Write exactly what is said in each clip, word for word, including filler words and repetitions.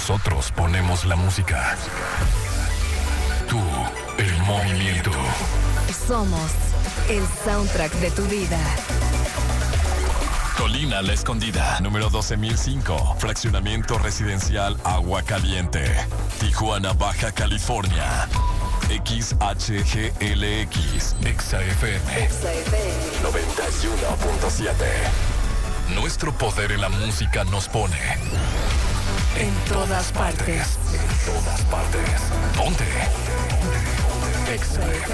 Nosotros ponemos la música. Tú, el movimiento. Somos el soundtrack de tu vida. Colina La Escondida, número doce mil cinco, fraccionamiento residencial Agua Caliente, Tijuana, Baja California. X H G L X, Exa F M, noventa y uno punto siete. Nuestro poder en la música nos pone en todas partes. En todas partes. Ponte. Exa F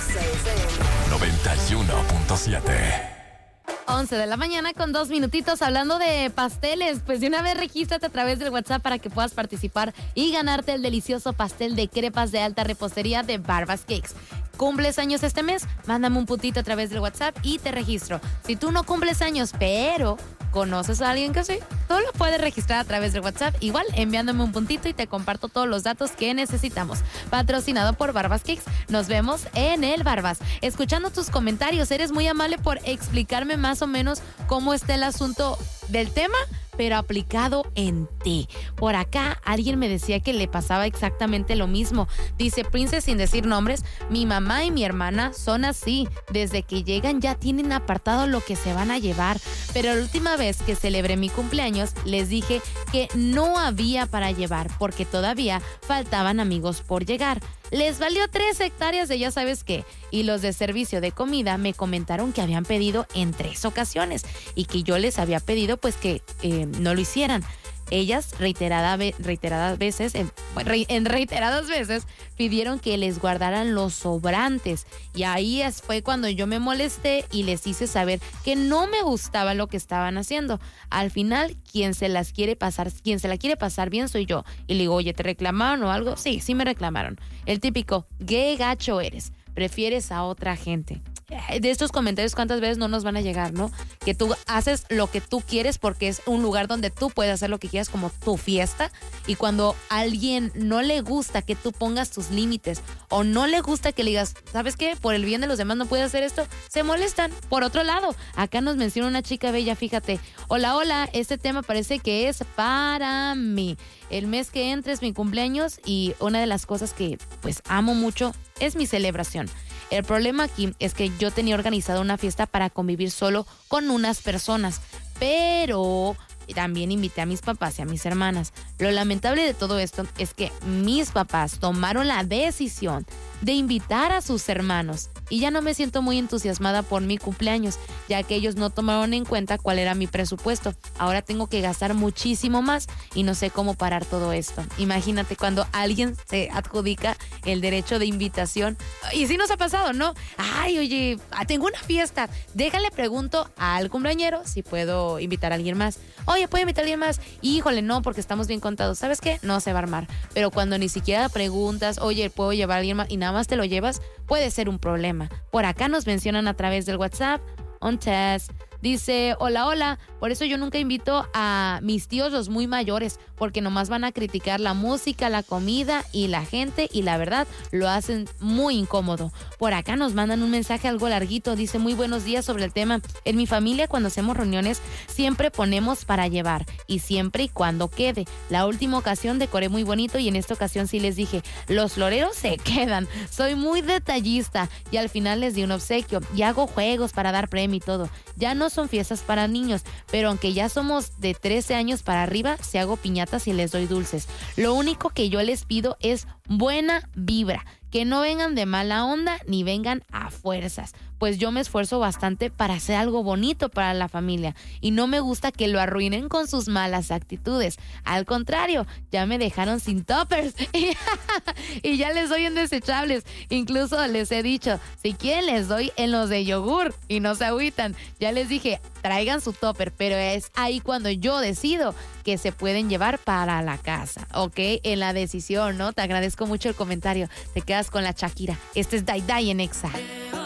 M, noventa y uno punto siete. once de la mañana con dos minutitos hablando de pasteles. Pues de una vez regístrate a través del WhatsApp para que puedas participar y ganarte el delicioso pastel de crepas de alta repostería de Barbas Cakes. ¿Cumples años este mes? Mándame un puntito a través del WhatsApp y te registro. Si tú no cumples años, pero conoces a alguien que sí, tú lo puedes registrar a través del WhatsApp, igual enviándome un puntito y te comparto todos los datos que necesitamos. Patrocinado por Barbas Cakes. Nos vemos en el Barbas. Escuchando tus comentarios, eres muy amable por explicarme más o menos cómo está el asunto del tema, pero aplicado en ti. Por acá alguien me decía que le pasaba exactamente lo mismo. Dice Princess, sin decir nombres, mi mamá y mi hermana son así. Desde que llegan ya tienen apartado lo que se van a llevar. Pero la última vez que celebré mi cumpleaños, les dije que no había para llevar porque todavía faltaban amigos por llegar. Les valió tres hectáreas de ya sabes qué. Y los de servicio de comida me comentaron que habían pedido en tres ocasiones y que yo les había pedido pues que eh, no lo hicieran. Ellas reiterada, reiteradas veces, en, en reiteradas veces, pidieron que les guardaran los sobrantes. Y ahí fue cuando yo me molesté y les hice saber que no me gustaba lo que estaban haciendo. Al final, quien se las quiere pasar, quien se la quiere pasar bien soy yo. Y le digo, oye, ¿te reclamaron o algo? Sí, sí me reclamaron. El típico, qué gacho eres, prefieres a otra gente. De estos comentarios, ¿cuántas veces no nos van a llegar, no? Que tú haces lo que tú quieres porque es un lugar donde tú puedes hacer lo que quieras, como tu fiesta. Y cuando a alguien no le gusta que tú pongas tus límites o no le gusta que le digas, ¿sabes qué? Por el bien de los demás no puedes hacer esto, se molestan. Por otro lado, acá nos menciona una chica bella, fíjate. Hola, hola, este tema parece que es para mí. El mes que entra es mi cumpleaños y una de las cosas que pues amo mucho es mi celebración. El problema aquí es que yo tenía organizado una fiesta para convivir solo con unas personas, pero también invité a mis papás y a mis hermanas. Lo lamentable de todo esto es que mis papás tomaron la decisión de invitar a sus hermanos y ya no me siento muy entusiasmada por mi cumpleaños, ya que ellos no tomaron en cuenta cuál era mi presupuesto. Ahora tengo que gastar muchísimo más y no sé cómo parar todo esto. Imagínate cuando alguien se adjudica el derecho de invitación. Y sí nos ha pasado, ¿no? Ay, oye, tengo una fiesta. Déjale pregunto al cumpleañero si puedo invitar a alguien más. Oye, ¿puedo invitar a alguien más? Híjole, no, porque estamos bien contados. ¿Sabes qué? No se va a armar. Pero cuando ni siquiera preguntas, oye, ¿puedo llevar a alguien más? Y nada más te lo llevas, puede ser un problema. Por acá nos mencionan a través del WhatsApp. On test. Dice, hola, hola, por eso yo nunca invito a mis tíos los muy mayores, porque nomás van a criticar la música, la comida y la gente, y la verdad lo hacen muy incómodo. Por acá nos mandan un mensaje algo larguito, dice, muy buenos días sobre el tema. En mi familia cuando hacemos reuniones siempre ponemos para llevar, y siempre y cuando quede. La última ocasión decoré muy bonito y en esta ocasión sí les dije, los floreros se quedan. Soy muy detallista y al final les di un obsequio y hago juegos para dar premio y todo. Ya no son fiestas para niños, pero aunque ya somos de trece años para arriba, se hago piñatas y les doy dulces. Lo único que yo les pido es buena vibra, que no vengan de mala onda ni vengan a fuerzas, pues yo me esfuerzo bastante para hacer algo bonito para la familia y no me gusta que lo arruinen con sus malas actitudes. Al contrario, ya me dejaron sin toppers y, y ya les doy en desechables. Incluso les he dicho, si quieren les doy en los de yogur y no se agüitan. Ya les dije, traigan su topper, pero es ahí cuando yo decido que se pueden llevar para la casa, ¿ok? En la decisión, ¿no? Te agradezco mucho el comentario. Te quedas con la Shakira. Este es Dai Dai en Exa.